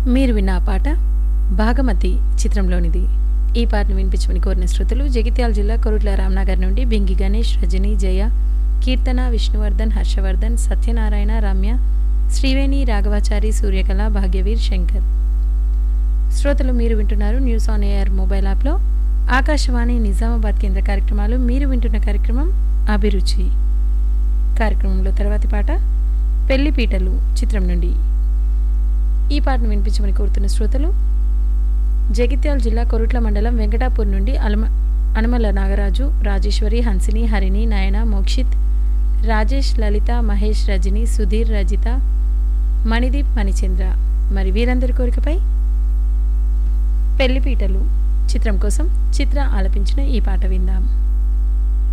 మీరు విన్న ఆ పాట భాగమతి చిత్రంలోనిది. ఈ పాటను వినిపించమని కోరిన శ్రోతలు జగిత్యాల జిల్లా కొరుట్ల రామ్నగర్ నుండి బింగి గణేష్, రజని, జయ, కీర్తన, విష్ణువర్ధన్, హర్షవర్ధన్, సత్యనారాయణ, రమ్య, శ్రీవేణి, రాఘవాచారి, సూర్యకళ, భాగ్యవీర్, శంకర్. శ్రోతలు మీరు వింటున్నారు న్యూస్ ఆన్ ఎయిర్ మొబైల్ యాప్లో ఆకాశవాణి నిజామాబాద్ కేంద్ర కార్యక్రమాలు. మీరు వింటున్న కార్యక్రమం అభిరుచి. కార్యక్రమంలో తర్వాతి పాట పెళ్లిపీటలు చిత్రం నుండి. ఈ పాటను వినిపించమని కోరుతున్న శ్రోతలు జగిత్యాల జిల్లా కొరుట్ల మండలం వెంకటాపూర్ నుండి అనుమల నాగరాజు, రాజేశ్వరి, హన్సిని, హరిణి, నయన, మోక్షిత్, రాజేష్, లలిత, మహేష్, రజని, సుధీర్, రజిత, మణిదీప్, మణిచంద్ర. మరి వీరందరి కోరికపై పెళ్లిపీటలు చిత్రం కోసం చిత్ర ఆలపించిన ఈ పాట విందాం.